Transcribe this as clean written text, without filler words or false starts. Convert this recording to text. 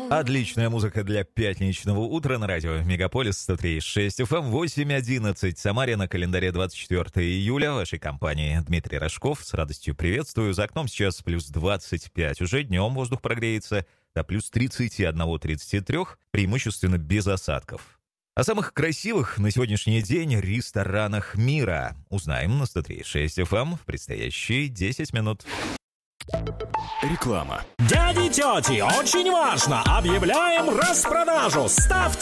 Отличная музыка для пятничного утра на радио Мегаполис 103.6 FM, 8:11. Самаре, на календаре 24 июля. В вашей компании Дмитрий Рожков. С радостью приветствую. За окном сейчас плюс 25. Уже днем воздух прогреется до плюс 31-33, преимущественно без осадков. О самых красивых на сегодняшний день ресторанах мира узнаем на 103.6 FM в предстоящие 10 минут. Реклама. Дяди, тети, очень важно! Объявляем распродажу! Ставьте